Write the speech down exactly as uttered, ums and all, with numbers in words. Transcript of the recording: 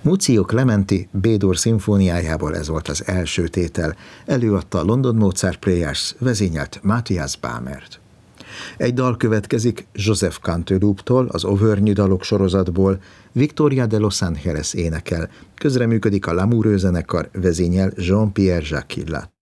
Muzio Clementi B-dur szimfóniájából ez volt az első tétel, előadta a London Mozart Players, vezényelt Matthias Bamert. Egy dal következik Joseph Canteloupe-tól, az Auvergne dalok sorozatból, Victoria de Los Angeles énekel, közreműködik a Lamoureux zenekar, vezényel Jean-Pierre Jacquillat.